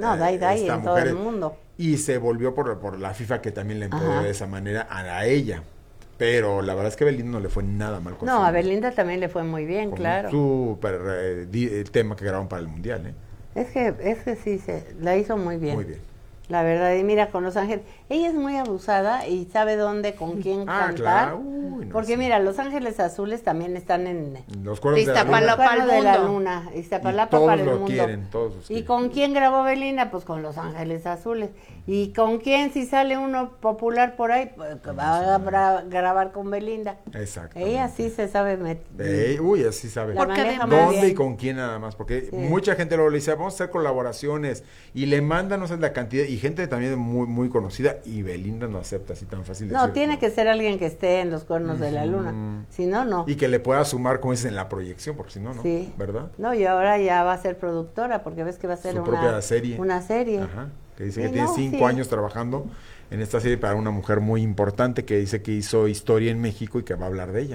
No, Dai esta en todo mujer, el mundo. y se volvió por la FIFA, que también le empoderó Ajá. de esa manera a ella. Pero la verdad es que a Belinda no le fue nada mal con No, su, a Belinda también le fue muy bien, con claro. un súper tema que grabaron para el Mundial, ¿eh? Es que sí, la hizo muy bien. Muy bien. La verdad, y mira, con Los Ángeles, ella es muy abusada y sabe dónde, con quién cantar. Claro. Uy, no, porque sí. mira, Los Ángeles Azules también están en Los cuernos de la Los luna. Cuernos de la mundo. Luna, Y Iztapalapa todos para el lo mundo. quieren, todos los ¿Y quieren. con quién grabó Belinda? Pues con Los Ángeles Azules. ¿Y con quién, si sale uno popular por ahí, pues que va a grabar con Belinda? Exacto. Ella sí se sabe meter. Uy, así sabe. La Porque maneja muy ¿Dónde bien. y con quién nada más? Porque Sí. mucha gente luego le dice, vamos a hacer colaboraciones, y le mandan, no sé, la cantidad, y gente también muy, muy conocida, y Belinda no acepta así tan fácil. No, tiene que ser alguien que esté en Los Cuernos de la Luna. Si no, no. Y que le pueda sumar, como dices, en la proyección, porque si no, no, Sí. ¿verdad? No, y ahora ya va a ser productora, porque ves que va a ser Su propia serie. Una serie. Ajá. Que dice Sí, que tiene no, 5 sí. años trabajando en esta serie para una mujer muy importante que dice que hizo historia en México y que va a hablar de ella,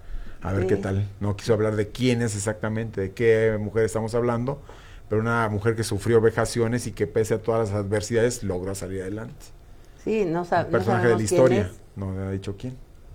a ver Sí. qué tal. No quiso hablar de quién es exactamente, de qué mujer estamos hablando, pero una mujer que sufrió vejaciones y que pese a todas las adversidades logró salir adelante. Sí, no, Un no personaje de sabemos la quién historia, es. no me ha dicho quién.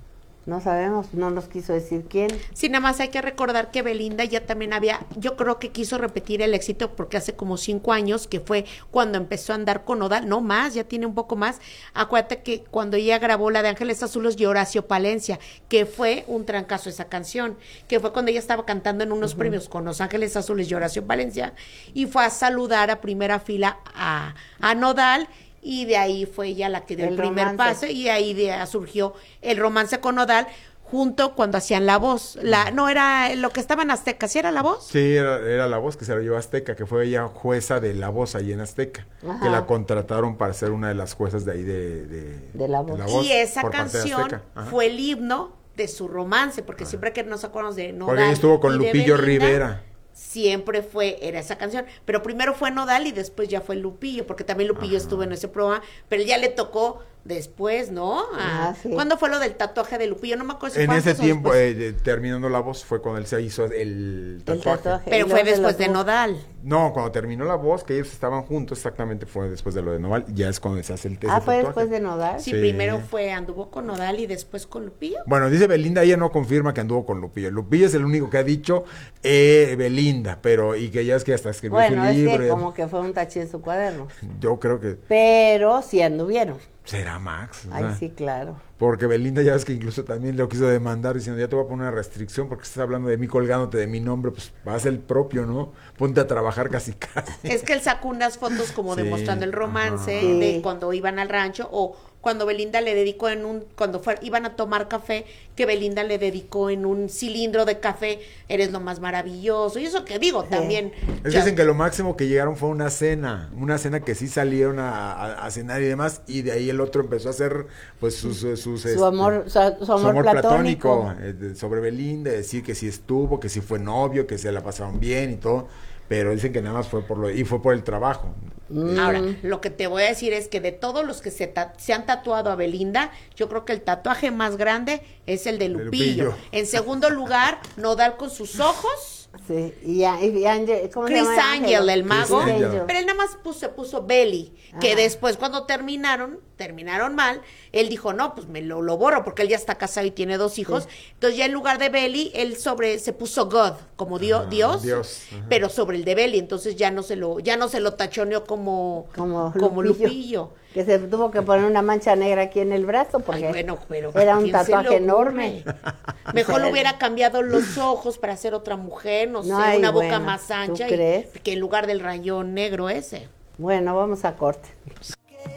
No sabemos, no nos quiso decir quién. Sí, nada más hay que recordar que Belinda ya también yo creo que quiso repetir el éxito porque hace como 5 años, que fue cuando empezó a andar con Nodal, no más, ya tiene un poco más. Acuérdate que cuando ella grabó la de Ángeles Azules y Horacio Palencia, que fue un trancazo esa canción, que fue cuando ella estaba cantando en unos premios con Los Ángeles Azules y Horacio Palencia, y fue a saludar a primera fila a Nodal. Y de ahí fue ella la que dio el primer romance. paso, y ahí surgió el romance con Nodal, junto cuando hacían La Voz. No era lo que estaba en Azteca, ¿sí era La Voz? Sí, era La Voz, que se lo llevó a Azteca, que fue ella jueza de La Voz ahí en Azteca, Ajá. que la contrataron para ser una de las juezas de ahí de La Voz. Y esa por parte de canción Azteca. Ajá. fue el himno de su romance, porque siempre que nos acordamos de Nodal Porque ella estuvo con y de Lupillo Belinda, Rivera. siempre era esa canción, pero primero fue Nodal y después ya fue Lupillo, porque también Lupillo estuvo en ese programa, pero ya le tocó después, ¿no? Sí. ¿Cuándo fue lo del tatuaje de Lupillo? No me acuerdo si En fue ese antes o tiempo, después. terminando La Voz, fue cuando él se hizo el tatuaje. tatuaje. Pero Y fue luego se después de los- Nodal. No, cuando terminó La Voz, que ellos estaban juntos, exactamente fue después de lo de Noval, ya es cuando se hace el Ah, ese fue tatuaje. después de Nodal. Sí, Sí. primero anduvo con Nodal y después con Lupillo. Bueno, dice Belinda, ella no confirma que anduvo con Lupillo. Lupillo es el único que ha dicho Belinda, pero, y que ya es que hasta escribió Bueno, su es libro. que como que fue un tache en su cuaderno. Yo creo que Pero sí anduvieron. será Max. o Ay, sea, sí, claro. Porque Belinda ya ves que incluso también lo quiso demandar diciendo, ya te voy a poner una restricción porque estás hablando de mí colgándote de mi nombre, pues vas el propio, ¿no? Ponte a trabajar casi casi. Es que él sacó unas fotos como Sí, demostrando el romance ajá. de Sí. cuando iban al rancho, o cuando Belinda le dedicó cuando iban a tomar café, que Belinda le dedicó en un cilindro de café, eres lo más maravilloso. Y eso que digo, también. Es que ya- dicen que lo máximo que llegaron fue una cena que sí salieron a cenar y demás, y de ahí el otro empezó a hacer pues Su amor platónico. sobre Belinda, decir que sí estuvo, que sí fue novio, que se la pasaron bien y todo, pero dicen que nada más fue fue por el trabajo. Ahora, lo que te voy a decir es que de todos los que se han tatuado a Belinda, yo creo que el tatuaje más grande es el de Lupillo. Lupillo. En segundo lugar, Nodal con sus ojos. Sí, y Ángel, ¿cómo se Chris llama? Angel, el mago. Chris Angel. Pero él nada más puso Belly, que Ajá. después cuando terminaron mal, él dijo, no, pues me lo borro, porque él ya está casado y tiene 2 hijos. Entonces ya en lugar de Belly, él se puso God, como Dios, Dios, ajá. pero sobre el de Belly, entonces ya no se lo tachoneó como Lupillo. Que se tuvo que poner una mancha negra aquí en el brazo porque Ay, bueno, pero era un ¿quién se le tatuaje ocurre? enorme. Mejor O sea, le hubiera cambiado los ojos para ser otra mujer, no sé, ay, una boca bueno, más ¿tú ancha, crees? que en lugar del rayón negro ese. Bueno, vamos a corte.